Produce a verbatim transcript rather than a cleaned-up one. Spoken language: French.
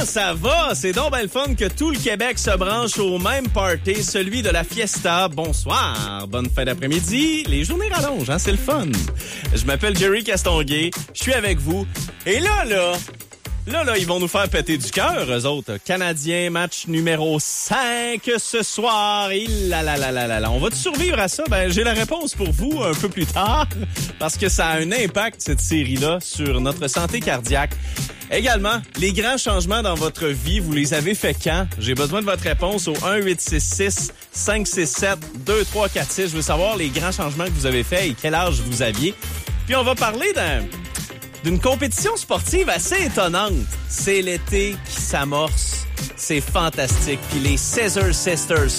Comment ça va? C'est donc ben le fun que tout le Québec se branche au même party, celui de la Fiesta. Bonsoir, bonne fin d'après-midi. Les journées rallongent, hein? C'est le fun. Je m'appelle Jerry Castonguay, je suis avec vous. Et là, là... Là, là, ils vont nous faire péter du cœur, eux autres. Canadiens, match numéro cinq ce soir. Et là, là, là, là, là, là. On va-tu survivre à ça? Ben, j'ai la réponse pour vous un peu plus tard. Parce que ça a un impact, cette série-là, sur notre santé cardiaque. Également, les grands changements dans votre vie, vous les avez fait quand? J'ai besoin de votre réponse au un huit six six cinq six sept deux trois quatre six. Je veux savoir les grands changements que vous avez faits et quel âge vous aviez. Puis on va parler d'un... d'une compétition sportive assez étonnante. C'est l'été qui s'amorce. C'est fantastique. Puis les Scissor Sisters